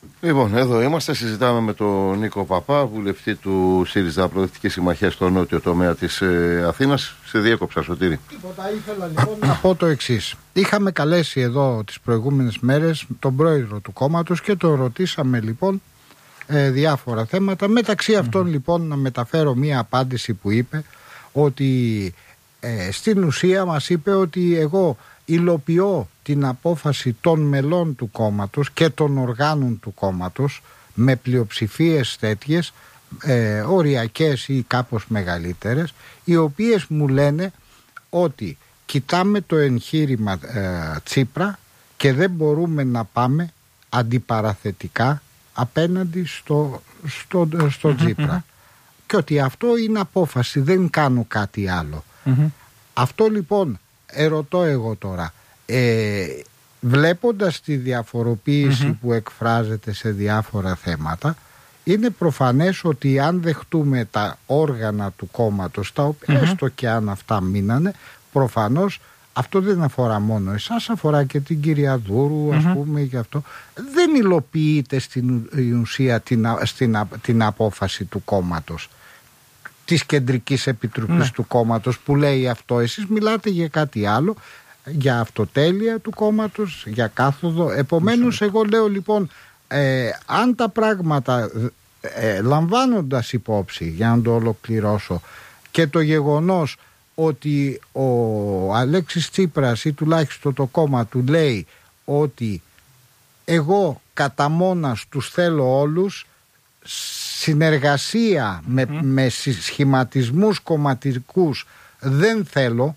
Λοιπόν, εδώ είμαστε, συζητάμε με τον Νίκο Παπά, βουλευτή του ΣΥΡΙΖΑ Προοδευτική Συμμαχία στο νότιο τομέα της Αθήνας. Σε διέκοψα, Σωτήρη. Τίποτα, ήθελα λοιπόν να πω το εξής. Είχαμε καλέσει εδώ τις προηγούμενες μέρες τον πρόεδρο του κόμματος και τον ρωτήσαμε λοιπόν διάφορα θέματα. Μεταξύ αυτών λοιπόν να μεταφέρω μία απάντηση που είπε ότι στην ουσία μας είπε ότι εγώ υλοποιώ την απόφαση των μελών του κόμματος και των οργάνων του κόμματος με πλειοψηφίες τέτοιες, οριακές ή κάπως μεγαλύτερες, οι οποίες μου λένε ότι κοιτάμε το εγχείρημα Τσίπρα και δεν μπορούμε να πάμε αντιπαραθετικά απέναντι στο Τσίπρα. Και ότι αυτό είναι απόφαση, δεν κάνω κάτι άλλο. Αυτό λοιπόν ερωτώ εγώ τώρα, βλέποντας τη διαφοροποίηση που εκφράζεται σε διάφορα θέματα, είναι προφανές ότι αν δεχτούμε τα όργανα του κόμματος, τα οποία έστω και αν αυτά μείνανε, προφανώς αυτό δεν αφορά μόνο εσάς, αφορά και την κυρία Δούρου, ας πούμε, και αυτό. Δεν υλοποιείται στην ουσία την απόφαση του κόμματος, της Κεντρικής Επιτροπής του κόμματος που λέει αυτό. Εσείς μιλάτε για κάτι άλλο, για αυτοτέλεια του κόμματος, για κάθοδο. Επομένως εγώ λέω λοιπόν, αν τα πράγματα λαμβάνοντας υπόψη, για να το ολοκληρώσω, και το γεγονός ότι ο Αλέξης Τσίπρας ή τουλάχιστον το κόμμα του λέει ότι εγώ κατά μόνας τους θέλω όλους, συνεργασία με σχηματισμούς κομματικούς δεν θέλω.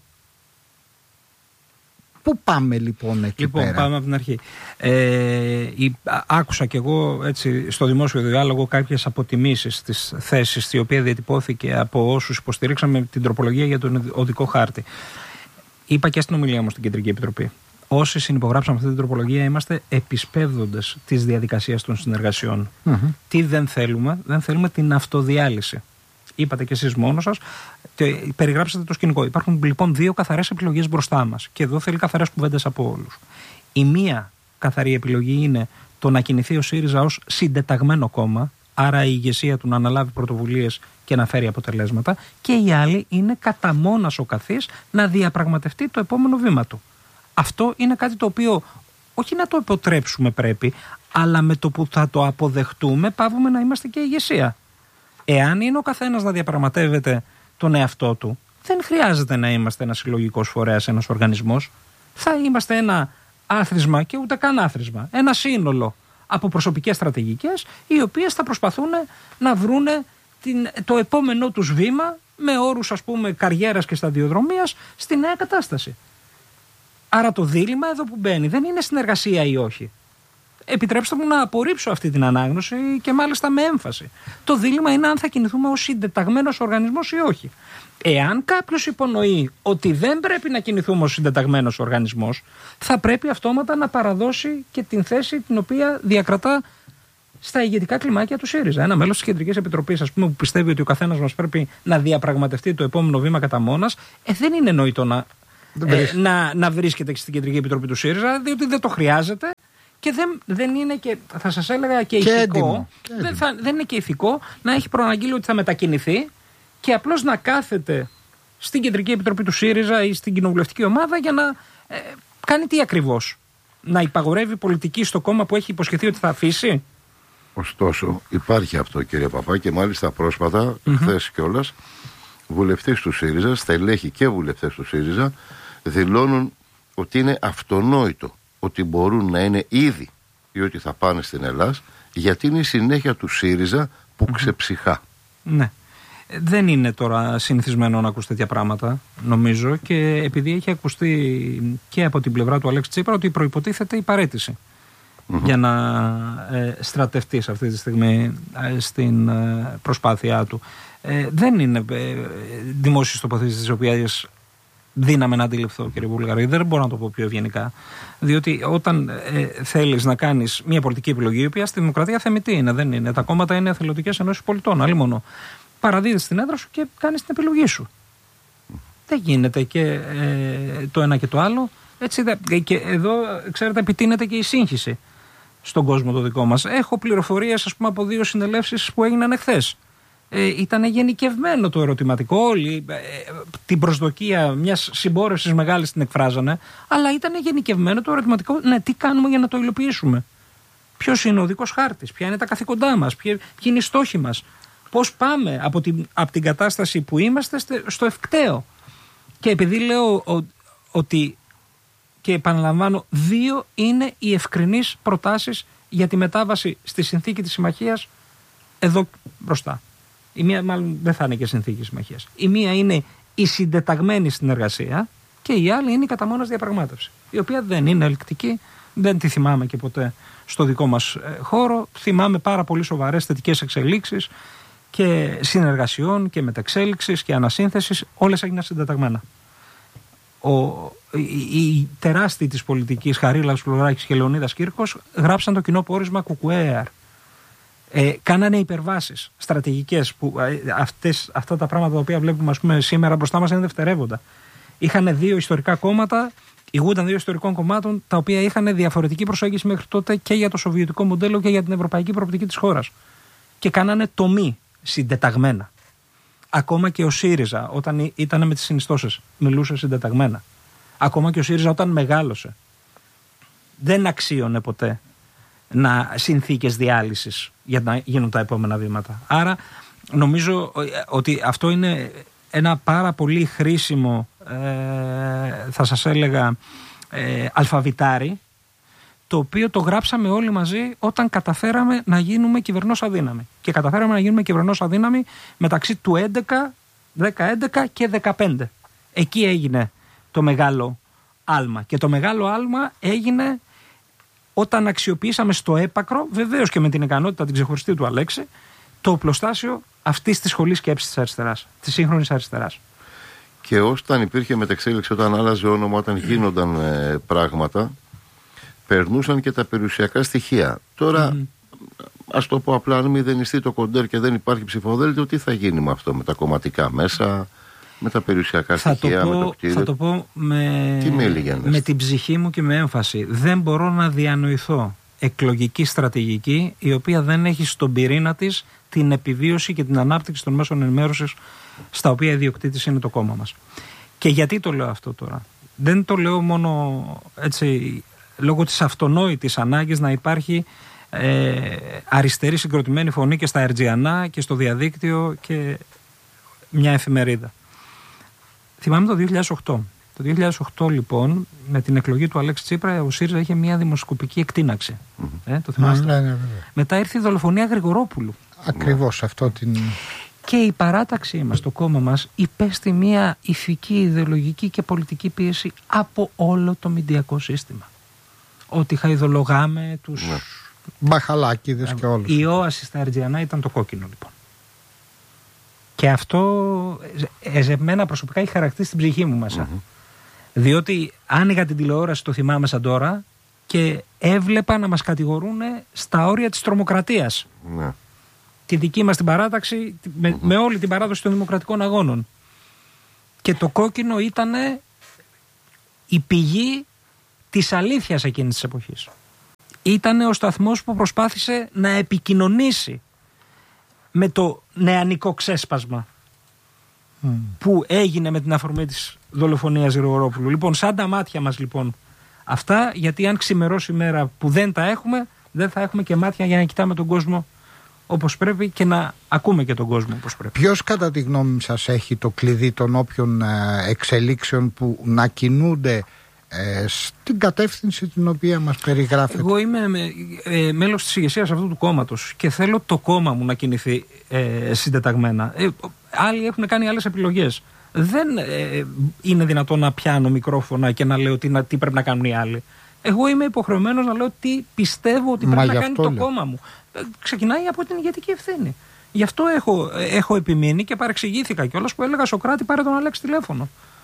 Πού πάμε λοιπόν εκεί πέρα? Λοιπόν, πάμε από την αρχή. Άκουσα κι εγώ έτσι, στο δημόσιο διάλογο κάποιες αποτιμήσεις της θέσης, η οποία διατυπώθηκε από όσους υποστηρίξαμε την τροπολογία για τον οδικό χάρτη. Είπα και στην ομιλία μου στην Κεντρική Επιτροπή. Όσοι συνυπογράψαμε αυτή την τροπολογία είμαστε επισπεύδοντες της διαδικασίας των συνεργασιών. Τι δεν θέλουμε? Δεν θέλουμε την αυτοδιάλυση. Είπατε κι εσείς μόνος σας, περιγράψατε το σκηνικό. Υπάρχουν λοιπόν δύο καθαρές επιλογές μπροστά μας. Και εδώ θέλει καθαρές κουβέντες από όλους. Η μία καθαρή επιλογή είναι το να κινηθεί ο ΣΥΡΙΖΑ ως συντεταγμένο κόμμα, άρα η ηγεσία του να αναλάβει πρωτοβουλίες και να φέρει αποτελέσματα. Και η άλλη είναι κατά μόνας ο καθής να διαπραγματευτεί το επόμενο βήμα του. Αυτό είναι κάτι το οποίο όχι να το υποτρέψουμε πρέπει, αλλά με το που θα το αποδεχτούμε πάβουμε να είμαστε και ηγεσία. Εάν είναι ο καθένας να διαπραγματεύεται τον εαυτό του, δεν χρειάζεται να είμαστε ένας συλλογικός φορέας, ένας οργανισμός. Θα είμαστε ένα άθροισμα και ούτε καν άθροισμα. Ένα σύνολο από προσωπικές στρατηγικές, οι οποίες θα προσπαθούν να βρούνε το επόμενό τους βήμα με όρους, ας πούμε, καριέρας και σταδιοδρομίας στη νέα κατάσταση. Άρα το δίλημμα εδώ που μπαίνει δεν είναι συνεργασία ή όχι. Επιτρέψτε μου να απορρίψω αυτή την ανάγνωση και μάλιστα με έμφαση. Το δίλημμα είναι αν θα κινηθούμε ως συντεταγμένος οργανισμός ή όχι. Εάν κάποιος υπονοεί ότι δεν πρέπει να κινηθούμε ως συντεταγμένος οργανισμός, θα πρέπει αυτόματα να παραδώσει και την θέση την οποία διακρατά στα ηγετικά κλιμάκια του ΣΥΡΙΖΑ. Ένα μέλος της Κεντρικής Επιτροπής, ας πούμε, που πιστεύει ότι ο καθένας μας πρέπει να διαπραγματευτεί το επόμενο βήμα κατά μόνας, δεν είναι νοητό να βρίσκεται στην Κεντρική Επιτροπή του ΣΥΡΙΖΑ, διότι δεν το χρειάζεται. Και δεν είναι και, θα σας έλεγα, και ηθικό. Δεν είναι και ηθικό να έχει προαναγγείλει ότι θα μετακινηθεί και απλώς να κάθεται στην Κεντρική Επιτροπή του ΣΥΡΙΖΑ ή στην κοινοβουλευτική ομάδα για να κάνει τι ακριβώς? Να υπαγορεύει πολιτική στο κόμμα που έχει υποσχεθεί ότι θα αφήσει. Ωστόσο, υπάρχει αυτό, κύριε Παπά, και μάλιστα πρόσφατα, χθες κιόλας, βουλευτές του ΣΥΡΙΖΑ, στελέχοι και βουλευτές του ΣΥΡΙΖΑ, δηλώνουν ότι είναι αυτονόητο ότι μπορούν να είναι ήδη ή ότι θα πάνε στην Ελλάδα, γιατί είναι η συνέχεια του ΣΥΡΙΖΑ που ξεψυχά. Ναι. Δεν είναι τώρα συνηθισμένο να ακούσει τέτοια πράγματα, νομίζω, και επειδή έχει ακουστεί και από την πλευρά του Αλέξη Τσίπρα ότι προϋποτίθεται η παραίτηση για να στρατευτεί σε αυτή τη στιγμή στην προσπάθειά του. Δεν είναι δημόσιες τοποθετήσεις τις οποίες δύναμε να αντιληφθώ, κύριε Βουλγαρή. Δεν μπορώ να το πω πιο ευγενικά. Διότι όταν θέλεις να κάνεις μια πολιτική επιλογή, η οποία στη δημοκρατία θεμιτή είναι, δεν είναι. Τα κόμματα είναι εθελοντικές ενώσεις πολιτών. Άλλη μόνο. Παραδίδεις την έδρα σου και κάνεις την επιλογή σου. Δεν γίνεται και το ένα και το άλλο. Έτσι, και εδώ, ξέρετε, επιτείνεται και η σύγχυση. στον κόσμο το δικό μας. Έχω πληροφορίες, ας πούμε, από 2 συνελεύσεις που έγιναν εχθές. Ήταν γενικευμένο το ερωτηματικό. Όλοι την προσδοκία μιας συμπόρευσης μεγάλης την εκφράζανε, αλλά ήταν γενικευμένο το ερωτηματικό. Ναι, τι κάνουμε για να το υλοποιήσουμε? Ποιος είναι ο οδικός χάρτης? Ποια είναι τα καθήκοντά μας? Ποιοι είναι οι στόχοι μας? Πώς πάμε από την κατάσταση που είμαστε στο ευκταίο? Και επειδή λέω ότι, και επαναλαμβάνω, 2 είναι οι ευκρινείς προτάσεις για τη μετάβαση στη συνθήκη της συμμαχίας εδώ μπροστά. Η μία μάλλον δεν θα είναι και συνθήκη συμμαχίας. Η μία είναι η συντεταγμένη συνεργασία και η άλλη είναι η κατά μόνας διαπραγμάτευση, η οποία δεν είναι ελκτική, δεν τη θυμάμαι και ποτέ στο δικό μας χώρο. Θυμάμαι πάρα πολύ σοβαρές θετικές εξελίξεις και συνεργασιών και μεταξέλιξης και ανασύνθεσης, όλες έγιναν συντεταγμένα. Οι τεράστιοι της πολιτικής, Χαρίλαος Φλωράκης και Λεωνίδας Κύρκος, γράψαν το κοινό πόρισμα Κουκουέαρ. Κάνανε υπερβάσεις στρατηγικές που αυτά τα πράγματα τα οποία βλέπουμε, ας πούμε, σήμερα μπροστά μας είναι δευτερεύοντα. Είχαν 2 ιστορικά κόμματα, ηγούνταν 2 ιστορικών κομμάτων, τα οποία είχαν διαφορετική προσέγγιση μέχρι τότε και για το σοβιετικό μοντέλο και για την ευρωπαϊκή προοπτική της χώρας. Και κάνανε τομή συντεταγμένα. Ακόμα και ο ΣΥΡΙΖΑ, όταν ήταν με τις συνιστώσεις, μιλούσε συντεταγμένα. Ακόμα και ο ΣΥΡΙΖΑ, όταν μεγάλωσε, δεν αξίωνε ποτέ συνθήκες διάλυσης για να γίνουν τα επόμενα βήματα. Άρα νομίζω ότι αυτό είναι ένα πάρα πολύ χρήσιμο, θα σας έλεγα, αλφαβητάρι, το οποίο το γράψαμε όλοι μαζί όταν καταφέραμε να γίνουμε κυβερνός αδύναμοι. Και καταφέραμε να γίνουμε κυβερνός αδύναμοι μεταξύ του 11 και 15. Εκεί έγινε το μεγάλο άλμα. Και το μεγάλο άλμα έγινε όταν αξιοποιήσαμε στο έπακρο, βεβαίως και με την ικανότητα την ξεχωριστή του Αλέξη, το οπλοστάσιο αυτής της σχολής σκέψης της αριστεράς, της σύγχρονης αριστεράς. Και όταν υπήρχε μεταξέλιξη, όταν άλλαζε όνομα, όταν γίνονταν πράγματα, περνούσαν και τα περιουσιακά στοιχεία. Τώρα, ας το πω απλά, αν μηδενιστεί το κοντέρ και δεν υπάρχει ψηφοδέλτιο, τι θα γίνει με αυτό, με τα κομματικά μέσα, με τα περιουσιακά στοιχεία, με το κτίριο? Θα το πω με την ψυχή μου και με έμφαση. Δεν μπορώ να διανοηθώ εκλογική στρατηγική η οποία δεν έχει στον πυρήνα της την επιβίωση και την ανάπτυξη των μέσων ενημέρωσης στα οποία ιδιοκτήτης είναι το κόμμα μας. Και γιατί το λέω αυτό τώρα? Δεν το λέω μόνο έτσι λόγω της αυτονόητης ανάγκης να υπάρχει αριστερή συγκροτημένη φωνή και στα Ερτζιανά και στο διαδίκτυο και μια εφημερίδα. Θυμάμαι το 2008. Το 2008 λοιπόν, με την εκλογή του Αλέξη Τσίπρα, ο ΣΥΡΙΖΑ είχε μια δημοσκοπική εκτείναξη. Το θυμάστε? Ναι. Μετά ήρθε η δολοφονία Γρηγορόπουλου. Ακριβώς αυτό την... Και η παράταξή μας, το κόμμα μας, υπέστη μια ηθική, ιδεολογική και πολιτική πίεση από όλο το μηντιακό σύστημα. Ότι χαϊδολογάμε τους... Μπαχαλάκηδες και όλους. Η όαση στα Ερτζιανά ήταν το κόκκινο λοιπόν. Και αυτό εμένα προσωπικά έχει χαρακτηρίσει την ψυχή μου μέσα. Διότι άνοιγα την τηλεόραση, το θυμάμαι σαν τώρα, και έβλεπα να μας κατηγορούν στα όρια της τρομοκρατίας. Τη δική μας την παράταξη, με όλη την παράδοση των δημοκρατικών αγώνων. Και το κόκκινο ήταν η πηγή της αλήθειας εκείνης της εποχής. Ήταν ο σταθμός που προσπάθησε να επικοινωνήσει με το νεανικό ξέσπασμα που έγινε με την αφορμή της δολοφονίας Γρηγορόπουλου. Λοιπόν, σαν τα μάτια μας λοιπόν αυτά, γιατί αν ξημερώσει η μέρα που δεν τα έχουμε, δεν θα έχουμε και μάτια για να κοιτάμε τον κόσμο όπως πρέπει και να ακούμε και τον κόσμο όπως πρέπει. Ποιος κατά τη γνώμη σας έχει το κλειδί των όποιων εξελίξεων που να κινούνται στην κατεύθυνση την οποία μας περιγράφεται? Εγώ είμαι μέλος της ηγεσίας αυτού του κόμματος και θέλω το κόμμα μου να κινηθεί συντεταγμένα. Άλλοι έχουν κάνει άλλες επιλογές. Δεν είναι δυνατόν να πιάνω μικρόφωνα και να λέω τι πρέπει να κάνουν οι άλλοι. Εγώ είμαι υποχρεωμένος να λέω τι πιστεύω ότι πρέπει να κάνει το κόμμα μου. Ξεκινάει από την ηγετική ευθύνη. Γι' αυτό έχω επιμείνει και παρεξηγήθηκα κιόλας που έλεγα Σωκράτη, πάρε τον Αλέξη τηλέφωνο.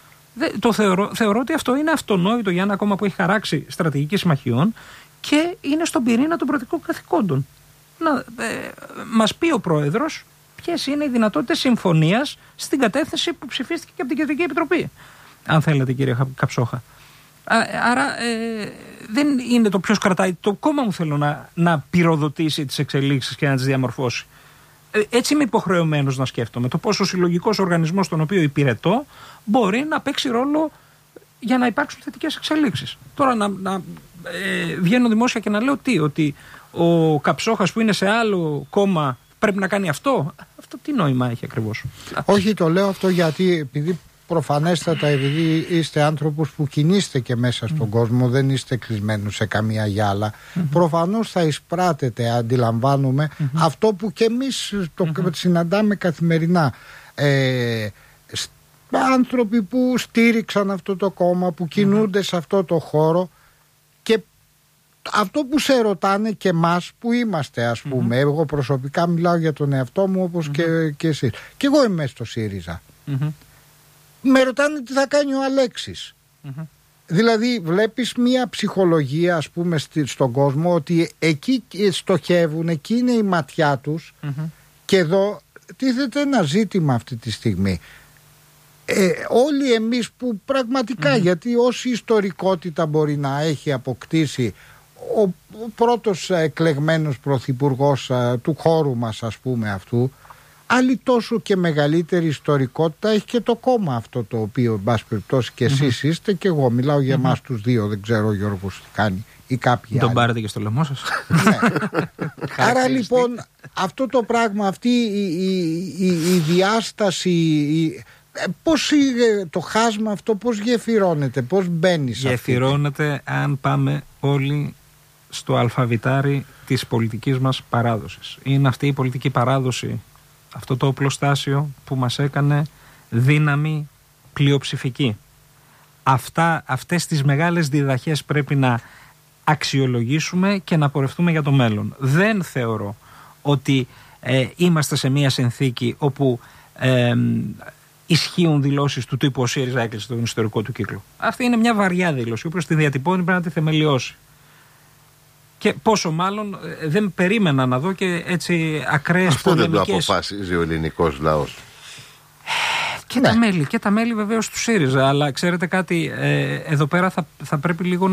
Θεωρώ ότι αυτό είναι αυτονόητο για ένα κόμμα που έχει χαράξει στρατηγική συμμαχιών και είναι στον πυρήνα των πρωτικών καθηκόντων. Μας πει ο πρόεδρος ποιες είναι οι δυνατότητες συμφωνίας στην κατεύθυνση που ψηφίστηκε και από την Κεντρική Επιτροπή. Αν θέλετε, κύριε Καψόχα. Άρα δεν είναι το ποιος κρατάει. Το κόμμα μου θέλω να πυροδοτήσει τις εξελίξεις και να τις διαμορφώσει. Έτσι είμαι υποχρεωμένος να σκέφτομαι το πώς ο συλλογικός οργανισμός τον οποίο υπηρετώ μπορεί να παίξει ρόλο για να υπάρξουν θετικές εξελίξεις. Τώρα να βγαίνω δημόσια και να λέω ότι ο Καψόχας που είναι σε άλλο κόμμα πρέπει να κάνει αυτό. Αυτό τι νόημα έχει ακριβώς? Όχι, το λέω αυτό γιατί επειδή προφανέστατα, επειδή είστε άνθρωπος που κινείστε και μέσα στον κόσμο, δεν είστε κλεισμένους σε καμία γυάλα, προφανώς θα εισπράτετε, αντιλαμβάνομαι, αυτό που και εμείς το συναντάμε καθημερινά. Άνθρωποι που στήριξαν αυτό το κόμμα, που κινούνται σε αυτό το χώρο, και αυτό που σε ρωτάνε και εμάς που είμαστε, ας πούμε, εγώ προσωπικά μιλάω για τον εαυτό μου όπως και εσείς, και εγώ είμαι στο ΣΥΡΙΖΑ, με ρωτάνε τι θα κάνει ο Αλέξης. Δηλαδή βλέπεις μια ψυχολογία, ας πούμε, στον κόσμο, ότι εκεί στοχεύουν, εκεί είναι η ματιά τους, και εδώ τίθεται ένα ζήτημα αυτή τη στιγμή. Όλοι εμείς που πραγματικά, γιατί όση ιστορικότητα μπορεί να έχει αποκτήσει ο πρώτος εκλεγμένος πρωθυπουργός του χώρου μας, ας πούμε, αυτού, άλλη τόσο και μεγαλύτερη ιστορικότητα έχει και το κόμμα αυτό, το οποίο, εν πάση περιπτώσει, και εσείς είστε, και εγώ μιλάω για εμάς τους δύο, δεν ξέρω ο Γιώργος τι κάνει ή κάποιοι άλλοι. Τον πάρετε και στο λαιμό σας. Ναι. Άρα λοιπόν αυτό το πράγμα, αυτή η διάσταση, πώς το χάσμα αυτό πώς γεφυρώνεται, πώς μπαίνει σε γεφυρώνεται αν πάμε όλοι στο αλφαβητάρι της πολιτικής μας παράδοσης. Είναι αυτή η πολιτική παράδοση, αυτό το οπλοστάσιο που μας έκανε δύναμη πλειοψηφική. Αυτές τις μεγάλες διδαχές πρέπει να αξιολογήσουμε και να πορευτούμε για το μέλλον. Δεν θεωρώ ότι είμαστε σε μια συνθήκη όπου ισχύουν δηλώσεις του τύπου ο ΣΥΡΙΖΑ έκλεισε τον ιστορικό του κύκλο. Αυτή είναι μια βαριά δήλωση. Όποιος τη διατυπώνει πρέπει να τη θεμελιώσει. Και πόσο μάλλον δεν περίμενα να δω και έτσι ακραίες πολεμικές. Αυτό δεν το αποφάσιζε ο ελληνικός λαός. Και τα μέλη βεβαίως του ΣΥΡΙΖΑ. Αλλά ξέρετε κάτι, εδώ πέρα θα πρέπει λίγο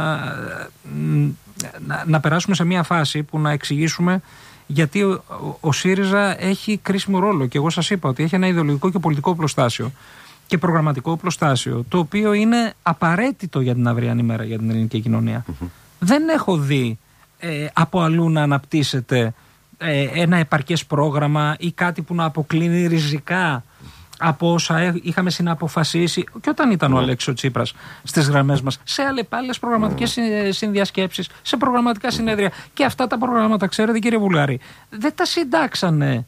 να περάσουμε σε μια φάση που να εξηγήσουμε γιατί ο ΣΥΡΙΖΑ έχει κρίσιμο ρόλο. Και εγώ σας είπα ότι έχει ένα ιδεολογικό και πολιτικό οπλοστάσιο και προγραμματικό οπλοστάσιο, το οποίο είναι απαραίτητο για την αυριανή μέρα για την ελληνική κοινωνία. Δεν έχω δει από αλλού να αναπτύσσεται ένα επαρκές πρόγραμμα ή κάτι που να αποκλίνει ριζικά από όσα είχαμε συναποφασίσει και όταν ήταν ο Αλέξης Τσίπρας στις γραμμές μας, σε άλλες προγραμματικές συνδιασκέψεις, σε προγραμματικά συνέδρια. Και αυτά τα προγράμματα, ξέρετε κύριε Βουλγαρή, δεν τα συντάξανε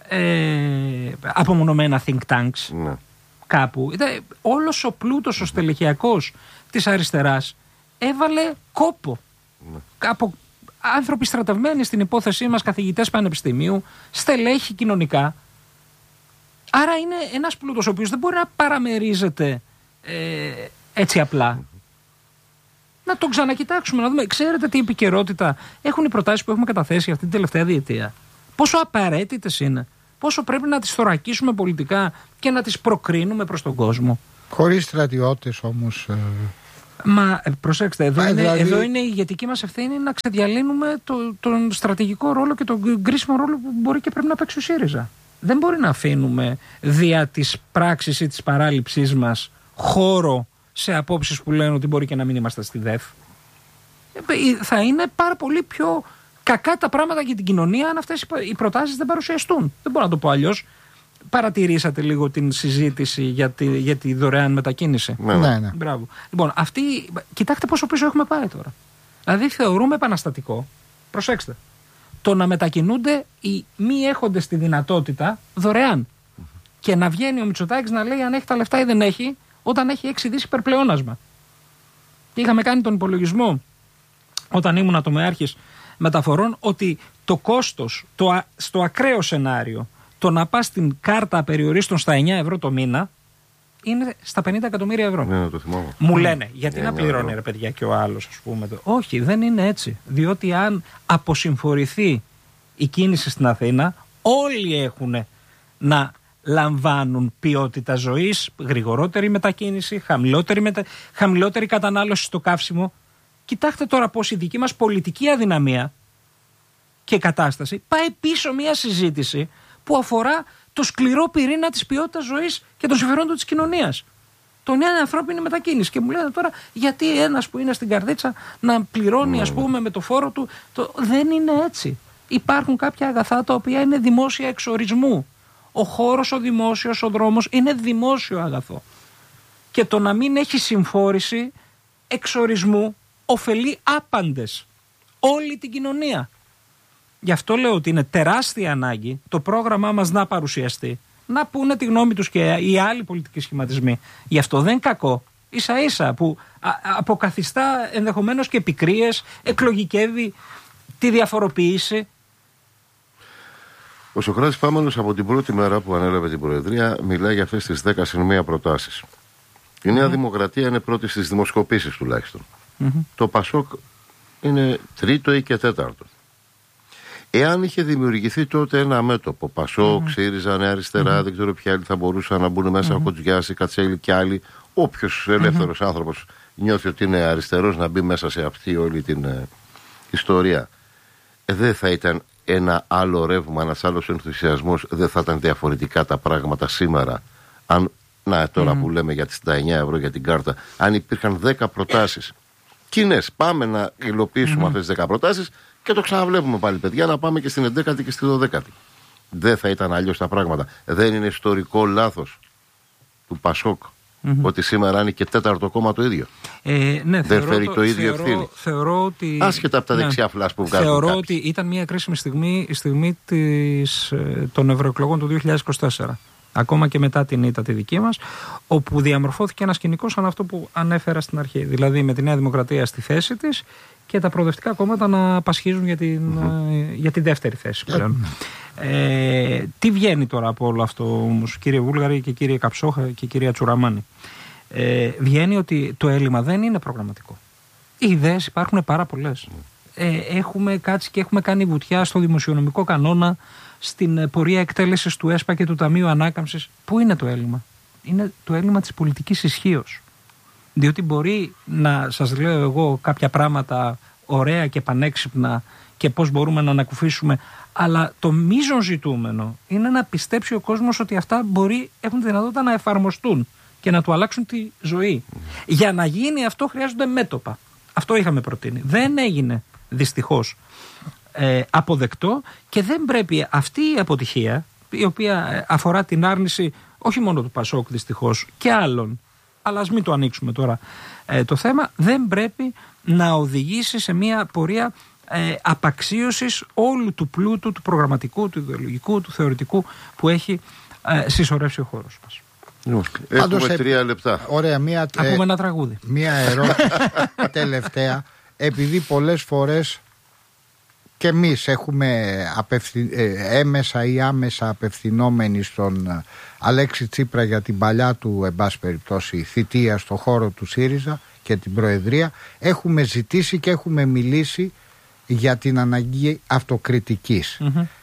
απομονωμένα think tanks κάπου. Όλος ο πλούτος ο στελεχειακός της αριστεράς έβαλε κόπο. Από άνθρωποι στρατευμένοι στην υπόθεσή μας, καθηγητές πανεπιστημίου, στελέχη κοινωνικά. Άρα είναι ένας πλούτος ο οποίος δεν μπορεί να παραμερίζεται έτσι απλά. Να τον ξανακοιτάξουμε, να δούμε. Ξέρετε τι επικαιρότητα έχουν οι προτάσεις που έχουμε καταθέσει αυτή την τελευταία διετία? Πόσο απαραίτητες είναι? Πόσο πρέπει να τις θωρακίσουμε πολιτικά και να τις προκρίνουμε προς τον κόσμο? Χωρίς στρατιώτες όμως. Μα προσέξτε, εδώ είναι η ηγετική μας ευθύνη να ξεδιαλύνουμε τον στρατηγικό ρόλο και τον κρίσιμο ρόλο που μπορεί και πρέπει να παίξει ο ΣΥΡΙΖΑ. Δεν μπορεί να αφήνουμε δια της πράξης ή της παράληψής μας χώρο σε απόψεις που λένε ότι μπορεί και να μην είμαστε στη ΔΕΦ. Θα είναι πάρα πολύ πιο κακά τα πράγματα για την κοινωνία αν αυτές οι προτάσεις δεν παρουσιαστούν. Δεν μπορώ να το πω αλλιώς. Παρατηρήσατε λίγο την συζήτηση για τη δωρεάν μετακίνηση? Ναι. Μπράβο. Λοιπόν, κοιτάξτε πόσο πίσω έχουμε πάει τώρα. Δηλαδή θεωρούμε επαναστατικό, προσέξτε, το να μετακινούνται οι μη έχοντες τη δυνατότητα δωρεάν. Και να βγαίνει ο Μητσοτάκης να λέει αν έχει τα λεφτά ή δεν έχει, όταν έχει 6 δις υπερπλεόνασμα. Και είχαμε κάνει τον υπολογισμό όταν ήμουν τομεάρχης μεταφορών ότι το κόστος στο ακραίο σενάριο το να πας στην κάρτα περιορίστων στα 9 ευρώ το μήνα είναι στα 50 εκατομμύρια ευρώ. Ναι, το θυμάμαι. Μου λένε, γιατί να πληρώνει ρε παιδιά και ο άλλος, ας πούμε. Όχι, δεν είναι έτσι. Διότι αν αποσυμφορηθεί η κίνηση στην Αθήνα, όλοι έχουν να λαμβάνουν ποιότητα ζωής, γρηγορότερη μετακίνηση, χαμηλότερη κατανάλωση στο καύσιμο. Κοιτάξτε τώρα πώς η δική μας πολιτική αδυναμία και κατάσταση πάει πίσω μια συζήτηση που αφορά το σκληρό πυρήνα της ποιότητας ζωής και των συμφερόντων της κοινωνίας. Τον είναι ανθρώπινη μετακίνηση. Και μου λένε τώρα, γιατί ένας που είναι στην καρδίτσα να πληρώνει, ας πούμε, με το φόρο του. Δεν είναι έτσι. Υπάρχουν κάποια αγαθά τα οποία είναι δημόσια εξορισμού. Ο χώρος, ο δημόσιος, ο δρόμος είναι δημόσιο αγαθό. Και το να μην έχει συμφόρηση εξορισμού ωφελεί άπαντες. Όλη την κοινωνία. Γι' αυτό λέω ότι είναι τεράστια ανάγκη το πρόγραμμά μας να παρουσιαστεί. Να πούνε τη γνώμη τους και οι άλλοι πολιτικοί σχηματισμοί. Γι' αυτό δεν είναι κακό. Ίσα ίσα που αποκαθιστά ενδεχομένως και πικρίες, εκλογικεύει τη διαφοροποίηση. Ο Σωκράτης Πάμαλος από την πρώτη μέρα που ανέλαβε την Προεδρία μιλάει για αυτές τις 10 προτάσεις. Η Νέα Δημοκρατία είναι πρώτη στις δημοσκοπήσεις τουλάχιστον. Το Πασόκ είναι τρίτο ή και τέταρτο. Εάν είχε δημιουργηθεί τότε ένα μέτωπο, Πασόκ, ΣΥΡΙΖΑ, Νέα Αριστερά, δεν ξέρω ποιοι άλλοι θα μπορούσαν να μπουν μέσα, Κοτζιάση, Κατσέλη και άλλοι, όποιος ελεύθερος άνθρωπος νιώθει ότι είναι αριστερός να μπει μέσα σε αυτή όλη την ιστορία, δεν θα ήταν ένα άλλο ρεύμα, ένας άλλος ενθουσιασμός, δεν θα ήταν διαφορετικά τα πράγματα σήμερα. Αν, τώρα που λέμε για τις 99 ευρώ για την κάρτα, αν υπήρχαν 10 προτάσεις κοινές, πάμε να υλοποιήσουμε αυτές τις 10 προτάσεις και το ξαναβλέπουμε πάλι, παιδιά, να πάμε και στην 11η και στη 12η. Δεν θα ήταν αλλιώς τα πράγματα. Δεν είναι ιστορικό λάθος του Πασόκ ότι σήμερα είναι και τέταρτο κόμμα το ίδιο. Ναι, δεν φέρει το ίδιο ευθύνη. Θεωρώ ότι. Άσχετα από τα δεξιά φλάς που βγάζουν. Θεωρώ κάποιοι. ότι ήταν μια κρίσιμη στιγμή, η στιγμή των ευρωεκλογών του 2024. Ακόμα και μετά την ήττα τη δική μας, όπου διαμορφώθηκε ένα σκηνικό σαν αυτό που ανέφερα στην αρχή. Δηλαδή με τη Νέα Δημοκρατία στη θέση της και τα προοδευτικά κόμματα να πασχίζουν για τη δεύτερη θέση πλέον. Τι βγαίνει τώρα από όλο αυτό όμως, κύριε Βούλγαρη και κύριε Καψόχα και κυρία Τσουραμάνη? Βγαίνει ότι το έλλειμμα δεν είναι προγραμματικό. Οι ιδέες υπάρχουν πάρα πολλές. Έχουμε κάτσει και έχουμε κάνει βουτιά στο δημοσιονομικό κανόνα, στην πορεία εκτέλεσης του ΕΣΠΑ και του Ταμείου Ανάκαμψης. Πού είναι το έλλειμμα? Είναι το έλλειμμα της πολιτικής ισχύως. Διότι μπορεί να σας λέω εγώ κάποια πράγματα ωραία και πανέξυπνα και πώς μπορούμε να ανακουφίσουμε, αλλά το μείζον ζητούμενο είναι να πιστέψει ο κόσμος ότι αυτά έχουν τη δυνατότητα να εφαρμοστούν και να του αλλάξουν τη ζωή. Για να γίνει αυτό χρειάζονται μέτωπα. Αυτό είχαμε προτείνει. Δεν έγινε δυστυχώς αποδεκτό και δεν πρέπει αυτή η αποτυχία, η οποία αφορά την άρνηση όχι μόνο του Πασόκ δυστυχώς και άλλων, αλλά ας μην το ανοίξουμε τώρα το θέμα, δεν πρέπει να οδηγήσει σε μια πορεία απαξίωσης όλου του πλούτου, του προγραμματικού, του ιδεολογικού, του θεωρητικού που έχει συσσωρεύσει ο χώρος μας. Έχουμε 3 λεπτά. Ωραία, ακούμε ένα τραγούδι. Μία ερώτηση τελευταία, επειδή πολλές φορές και εμείς έχουμε έμεσα ή άμεσα απευθυνόμενοι στον Αλέξη Τσίπρα για την παλιά του, εν πάση περιπτώσει, θητεία στο χώρο του ΣΥΡΙΖΑ και την Προεδρία, έχουμε ζητήσει και έχουμε μιλήσει για την αναγκή αυτοκριτικής.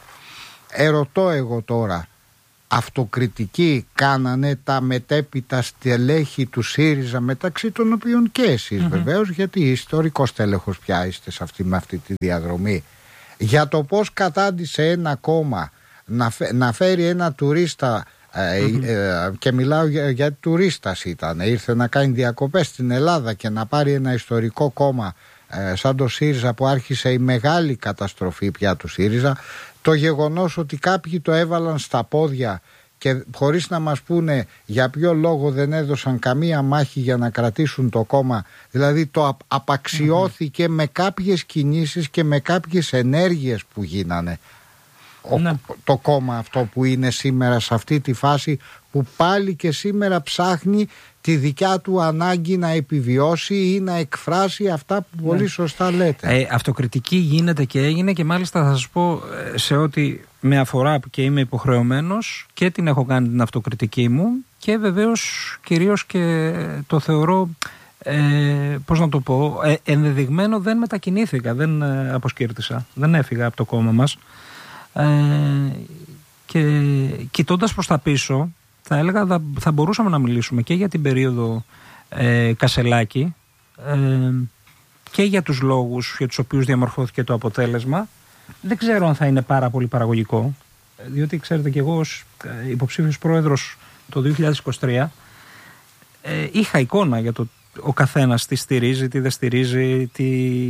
Ερωτώ εγώ τώρα, αυτοκριτική κάνανε τα μετέπειτα στελέχη του ΣΥΡΙΖΑ, μεταξύ των οποίων και εσείς βεβαίως, γιατί ιστορικός τέλεχος πια είστε με αυτή τη διαδρομή, για το πώς κατάντησε ένα κόμμα να φέρει ένα τουρίστα, και μιλάω για τουρίστας ήταν, ήρθε να κάνει διακοπές στην Ελλάδα και να πάρει ένα ιστορικό κόμμα σαν το ΣΥΡΙΖΑ, που άρχισε η μεγάλη καταστροφή πια του ΣΥΡΙΖΑ, το γεγονός ότι κάποιοι το έβαλαν στα πόδια και χωρίς να μας πούνε για ποιο λόγο δεν έδωσαν καμία μάχη για να κρατήσουν το κόμμα, δηλαδή το απαξιώθηκε με κάποιες κινήσεις και με κάποιες ενέργειες που γίνανε το κόμμα αυτό που είναι σήμερα σε αυτή τη φάση, που πάλι και σήμερα ψάχνει τη δικιά του ανάγκη να επιβιώσει ή να εκφράσει αυτά που πολύ σωστά λέτε. Αυτοκριτική γίνεται και έγινε, και μάλιστα θα σας πω σε ό,τι με αφορά και είμαι υποχρεωμένος και την έχω κάνει την αυτοκριτική μου, και βεβαίως κυρίως και το θεωρώ πώς να το πω, ενδεδειγμένο, δεν μετακινήθηκα, δεν αποσκύρτησα, δεν έφυγα από το κόμμα μας. Και κοιτώντας προς τα πίσω, θα έλεγα θα μπορούσαμε να μιλήσουμε και για την περίοδο Κασελάκη και για τους λόγους για τους οποίους διαμορφώθηκε το αποτέλεσμα. Δεν ξέρω αν θα είναι πάρα πολύ παραγωγικό, διότι ξέρετε και εγώ ως υποψήφιος πρόεδρος το 2023 είχα εικόνα για το ο καθένας τι στηρίζει, τι δεν στηρίζει, τι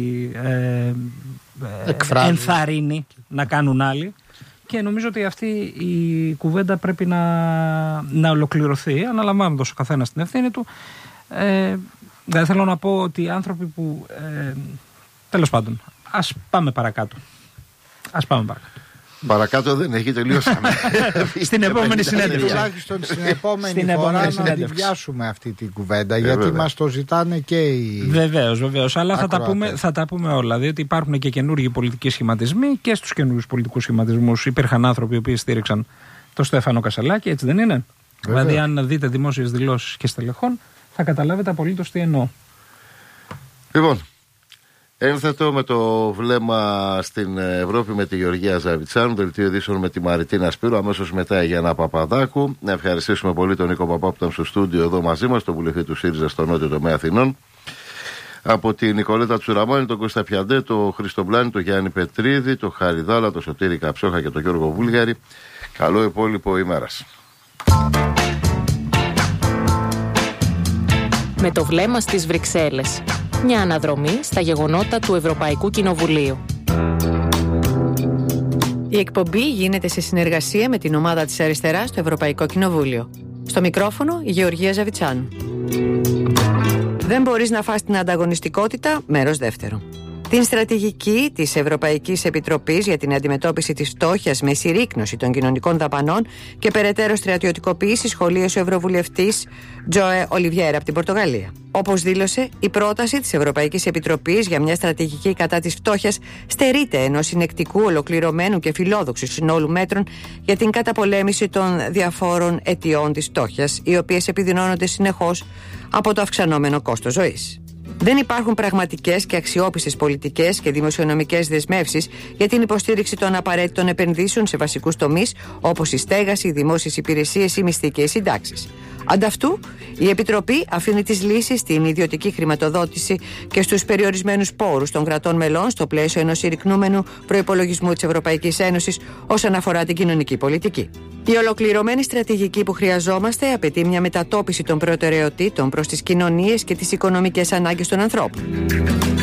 ενθαρρύνει να κάνουν άλλοι. Και νομίζω ότι αυτή η κουβέντα πρέπει να ολοκληρωθεί, αναλαμβάνοντας ο καθένας την ευθύνη του. Δεν θέλω να πω ότι οι άνθρωποι που... τέλος πάντων, ας πάμε παρακάτω. Παρακάτω δεν έχει, τελειώσαμε. Στην επόμενη συνέντευξη. Τουλάχιστον στην επόμενη φορά να την πιάσουμε αυτή την κουβέντα, γιατί μας το ζητάνε και οι... Βεβαίως, αλλά θα τα πούμε όλα, διότι υπάρχουν και καινούργιοι πολιτικοί σχηματισμοί και στους καινούργιους πολιτικούς σχηματισμούς υπήρχαν άνθρωποι οι οποίοι στήριξαν τον Στέφανο Κασελάκη, έτσι δεν είναι? Βεβαίως. Δηλαδή αν δείτε δημόσιες δηλώσεις και στελεχών θα καταλάβετε απολύτως τι εννοώ. Λοιπόν, ένθετο με το βλέμμα στην Ευρώπη με τη Γεωργία Ζαβιτσάνου, δελτίο ειδήσεων με τη Μαριτίνα Σπύρου, αμέσως μετά η Γιάννα Παπαδάκου. Να ευχαριστήσουμε πολύ τον Νίκο Παπά που ήταν στο στούντιο εδώ μαζί μας, τον βουλευτή του ΣΥΡΙΖΑ στο Νότιο Τομέα Αθηνών. Από τη Νικολέτα Τσουραμάνη, τον Κώστα Πιαντέ, τον Χρήστο Μπλάνη, τον Γιάννη Πετρίδη, τον Χαριδάλα, τον Σωτήρη Καψόχα και τον Γιώργο Βούλγαρη. Καλό υπόλοιπο ημέρας. Με το βλέμμα στις Βρυξέλλες. Μια αναδρομή στα γεγονότα του Ευρωπαϊκού Κοινοβουλίου. Η εκπομπή γίνεται σε συνεργασία με την ομάδα της Αριστεράς στο Ευρωπαϊκό Κοινοβούλιο. Στο μικρόφωνο η Γεωργία Ζαβιτσάνου. Δεν μπορείς να φας την ανταγωνιστικότητα, μέρος δεύτερο. Την στρατηγική της Ευρωπαϊκής Επιτροπής για την αντιμετώπιση της φτώχειας με συρρίκνωση των κοινωνικών δαπανών και περαιτέρω στρατιωτικοποίηση σχολίασε ο Ευρωβουλευτής Τζοε Ολιβιέρα από την Πορτογαλία. Όπως δήλωσε, η πρόταση της Ευρωπαϊκής Επιτροπής για μια στρατηγική κατά της φτώχειας στερείται ενός συνεκτικού, ολοκληρωμένου και φιλόδοξου συνόλου μέτρων για την καταπολέμηση των διαφόρων αιτιών της φτώχειας, οι οποίες επιδεινώνονται συνεχώς από το αυξανόμενο κόστος ζωής. Δεν υπάρχουν πραγματικές και αξιόπιστες πολιτικές και δημοσιονομικές δεσμεύσεις για την υποστήριξη των απαραίτητων επενδύσεων σε βασικούς τομείς όπως η στέγαση, οι δημόσιες υπηρεσίες, οι μισθοί και οι συντάξεις. Ανταυτού, η Επιτροπή αφήνει τις λύσεις στην ιδιωτική χρηματοδότηση και στους περιορισμένους πόρους των κρατών μελών στο πλαίσιο ενός συρρικνούμενου προϋπολογισμού της Ευρωπαϊκής Ένωσης όσον αφορά την κοινωνική πολιτική. Η ολοκληρωμένη στρατηγική που χρειαζόμαστε απαιτεί μια μετατόπιση των προτεραιοτήτων προς τις κοινωνίες και τις οικονομικές ανάγκες των ανθρώπων.